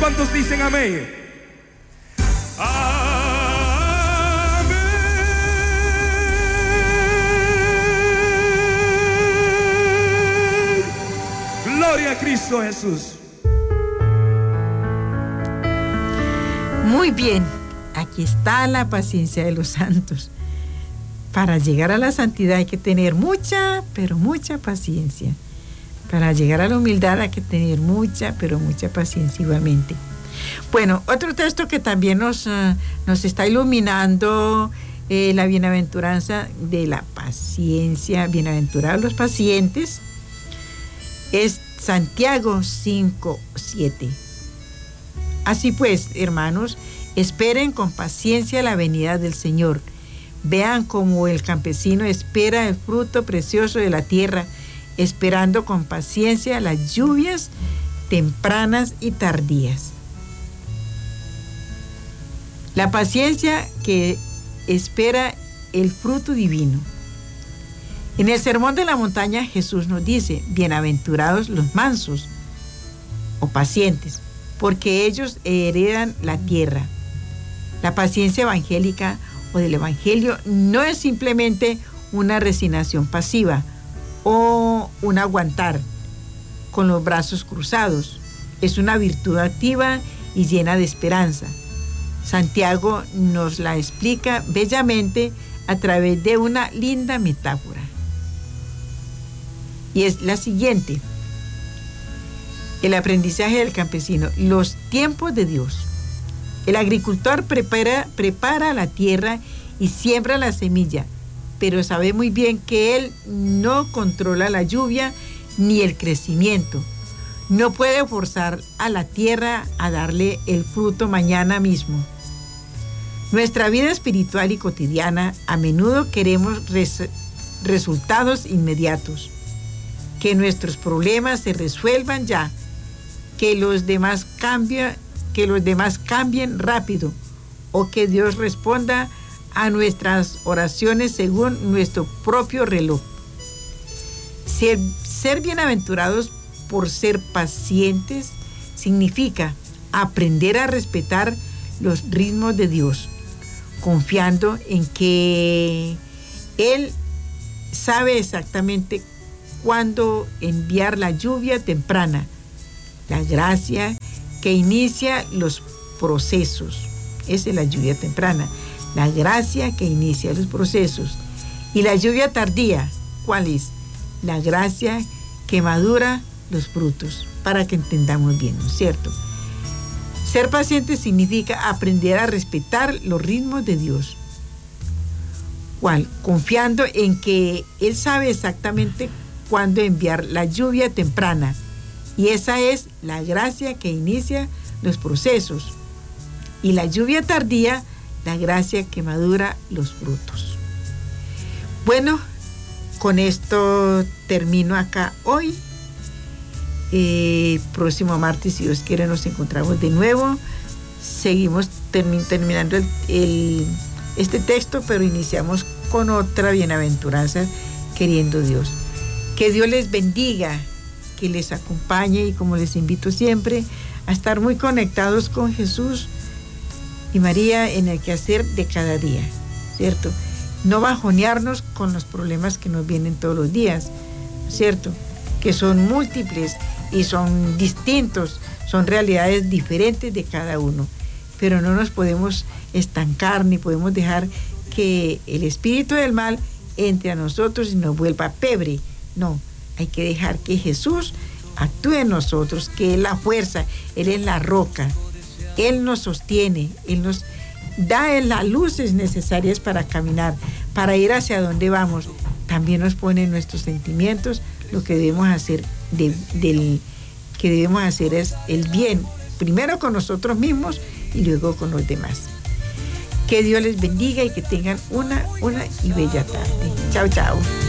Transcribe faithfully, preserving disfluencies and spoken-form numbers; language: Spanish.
¿Cuántos dicen amén? Amén. Gloria a Cristo Jesús. Muy bien, aquí está la paciencia de los santos. Para llegar a la santidad hay que tener mucha, pero mucha paciencia. Para llegar a la humildad hay que tener mucha, pero mucha paciencia igualmente. Bueno, otro texto que también nos, uh, nos está iluminando eh, la bienaventuranza de la paciencia, bienaventurados los pacientes, es Santiago cinco, siete. Así pues, hermanos, esperen con paciencia la venida del Señor. Vean cómo el campesino espera el fruto precioso de la tierra, esperando con paciencia las lluvias tempranas y tardías. La paciencia que espera el fruto divino. En el Sermón de la Montaña Jesús nos dice, bienaventurados los mansos o pacientes, porque ellos heredan la tierra. La paciencia evangélica o del Evangelio no es simplemente una resignación pasiva o un aguantar con los brazos cruzados. Es una virtud activa y llena de esperanza. Santiago nos la explica bellamente a través de una linda metáfora. Y es la siguiente. El aprendizaje del campesino. Los tiempos de Dios. El agricultor prepara, prepara la tierra y siembra la semilla, pero sabe muy bien que él no controla la lluvia ni el crecimiento. No puede forzar a la tierra a darle el fruto mañana mismo. Nuestra vida espiritual y cotidiana, a menudo queremos res- resultados inmediatos. Que nuestros problemas se resuelvan ya, que los demás cambien, que los demás cambien rápido, o que Dios responda a nuestras oraciones según nuestro propio reloj. Ser, ser bienaventurados por ser pacientes significa aprender a respetar los ritmos de Dios, confiando en que Él sabe exactamente cuándo enviar la lluvia temprana, la gracia que inicia los procesos. Esa es la lluvia temprana, la gracia que inicia los procesos. Y la lluvia tardía, ¿cuál es? La gracia que madura los frutos, para que entendamos bien, ¿no es cierto? Ser paciente significa aprender a respetar los ritmos de Dios. ¿Cuál? Confiando en que Él sabe exactamente cuándo enviar la lluvia temprana. Y esa es la gracia que inicia los procesos. Y la lluvia tardía, la gracia que madura los frutos. Bueno, con esto termino acá hoy. Eh, próximo martes, si Dios quiere, nos encontramos de nuevo. Seguimos termi- terminando el, el, este texto, pero iniciamos con otra bienaventuranza, queriendo Dios. Que Dios les bendiga, que les acompañe, y como les invito siempre a estar muy conectados con Jesús y María en el quehacer de cada día, ¿cierto? No bajonearnos con los problemas que nos vienen todos los días, ¿cierto? Que son múltiples y son distintos, son realidades diferentes de cada uno, pero no nos podemos estancar ni podemos dejar que el espíritu del mal entre a nosotros y nos vuelva pebre. No, hay que dejar que Jesús actúe en nosotros, que es la fuerza, Él es la roca, Él nos sostiene, Él nos da las luces necesarias para caminar, para ir hacia donde vamos. También nos pone en nuestros sentimientos lo que debemos hacer, de, del, que debemos hacer es el bien, primero con nosotros mismos y luego con los demás. Que Dios les bendiga y que tengan una, una y bella tarde. Chao, chao.